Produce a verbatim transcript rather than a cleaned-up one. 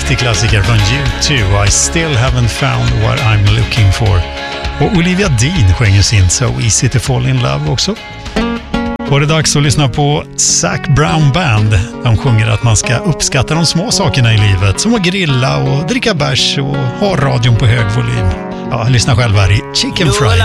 riktig klassiker från U två, I still haven't found what I'm looking for. Och Olivia Dean sjunger sin So Easy to Fall in Love också. Och det är dags att lyssna på Zac Brown Band. De sjunger att man ska uppskatta de små sakerna i livet, som att grilla och dricka bärs och ha radion på hög volym. Ja, lyssna själv här i Chicken Friday.